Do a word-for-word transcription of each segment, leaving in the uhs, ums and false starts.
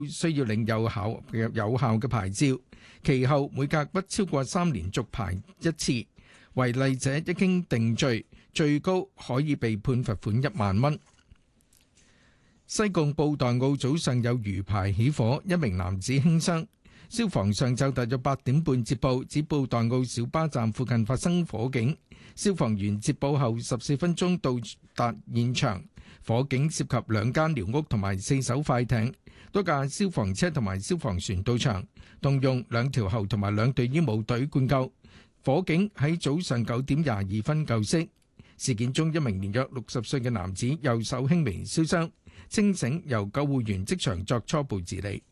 需要領有效嘅有效嘅牌照，其後每隔不超過三年續牌一次。違例者一經定罪，最高可以被判罰款一萬蚊。西貢布袋澳早上有魚排起火，一名男子輕傷。消防上晝大約八點半接報，指布袋澳小巴站附近發生火警。消防員接報後十四分鐘到達現場，火警涉及兩間寮屋同埋四艘快艇，多架消防車同埋消防船到場，動用兩條喉同埋兩隊醫務隊灌救。火警喺早上九點廿二分救熄。事件中一名年約六十歲嘅男子右手輕微燒傷，清醒，由救護員即場作初步治理。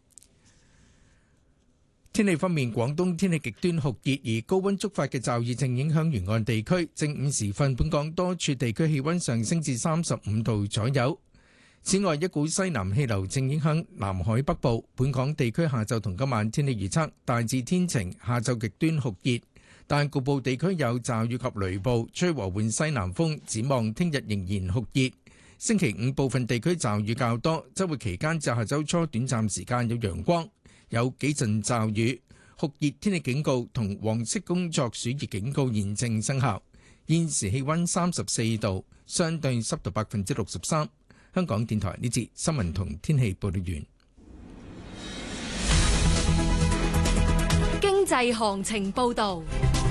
天氣方面，廣東天氣極端酷熱，而高溫觸發嘅驟雨正影響沿岸地區。正午時分，本港多處地區氣溫上升至三十五度左右。此外，一股西南氣流正影響南海北部。本港地區下晝同今晚天氣預測大致天晴，下晝極端酷熱，但局部地區有驟雨及雷暴，吹和緩西南風。展望聽日仍然酷熱，星期五部分地區驟雨較多，週末期間至下週初短暫時間有陽光，有幾陣驟雨。酷熱天氣警告同黃色工作暑熱警告現正生效。現時氣溫三十四度，相對濕度百分之六十三。香港電台呢節新聞同天氣報道完。 經濟行情報道。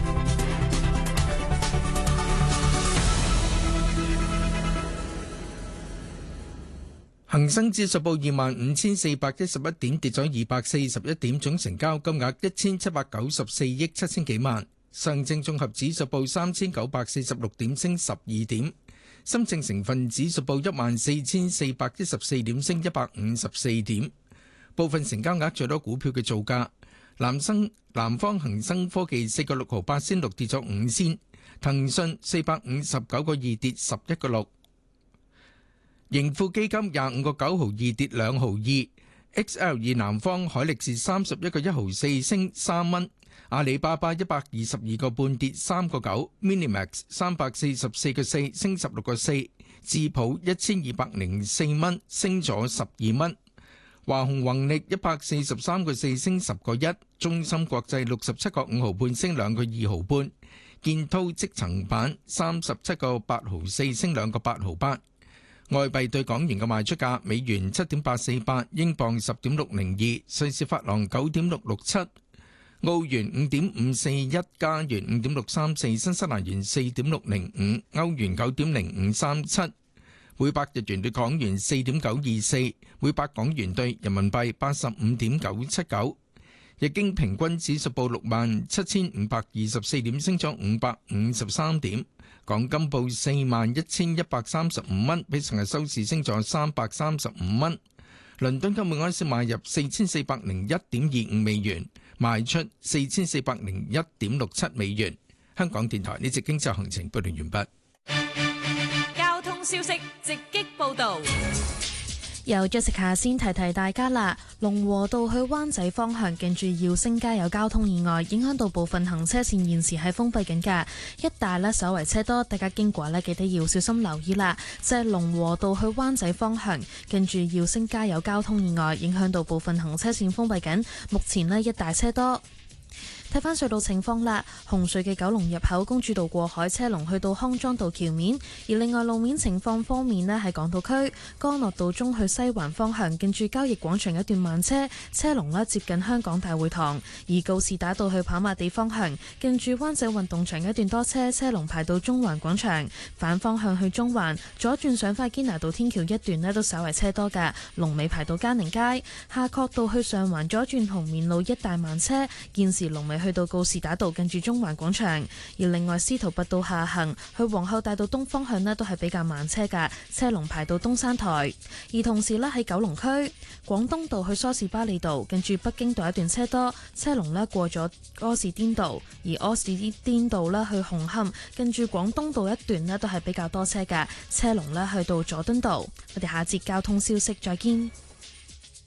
恒生指數報二萬五千四百一十一點，跌咗二百四十一點，總成交金額一千七百九十四億七千幾萬。上證綜合指數報三千九百四十六點，升十二點。深證成分指數報一萬四千四百一十四點，升一百五十四點。部分成交額最多股票嘅造價：南生南方恒生科技四個六毫八仙六，跌咗五仙；騰訊四百五十九個二，跌十一個六。盈富基金廿五個九毫二，跌兩毫二。X L 二南方海力士三十一個一毫四，升三蚊。阿里巴巴一百二十二個半，跌三個九。Minimax 三百四十四個四，升十六個四。智普一千二百零四蚊，升咗十二蚊。華虹宏力一百四十三個四，升十個一。中芯國際六十七個五毫半，升兩個二毫半。建滔積層板三十七個八毫四，升兩個八毫八。外幣對港元嘅賣出價：美元七點八四八，英鎊十點六零二，瑞士法郎九點六六七，澳元五點五四一，加元五點六三四，新西蘭元四點六零五，歐元九點零五三七，每百日元對港元四點九二四，每百港元對人民幣八十五點九七九。日經平均指數報六萬七千五百二十四點，升咗五百五十三點。港金報四萬一千一百三十五蚊，比上日收市升咗三百三十五蚊。倫敦金每盎司買入四千四百零一點二五美元，賣出四千四百零一點六七美元。香港電台呢節經濟行情報道完畢。 交通消息直擊報道。 由 Jessica 先提提大家啦，龍和道去灣仔方向近住耀星街有交通意外，影響到部分行車線現時係封閉緊㗎，一帶呢稍為車多，大家經過呢記得要小心留意啦。就係龍和道去灣仔方向近住耀星街有交通意外，影響到部分行車線封閉緊，目前呢一帶車多。睇返隧道情況啦，紅隧嘅九龍入口公主道過海車龍去到康莊道橋面，而另外路面情況方面呢，喺港島區干諾道中去西環方向近住交易廣場一段慢車，車龍呢接近香港大會堂；而告士打道去跑馬地方向近住灣仔運動場一段多車，車龍排到中環廣場。反方向去中環左轉上返堅拿道天橋一段呢都稍為車多㗎，龍尾排到嘉寧街。夏慤道去上環左轉紅棉路一帶慢車，現時龍尾去到告士打道近住中環廣場，而另外司徒拔道下行去皇后大道東方向呢都係比較慢車㗎，車龍排到東山台。而同時呢喺九龍區廣東道去梳士巴利道近住北京道一段車多，車龍呢過咗柯士甸道，而柯士甸道呢去紅磡近住廣東道一段呢都係比較多車㗎，車龍呢去到佐敦道。我哋下節交通消息再見。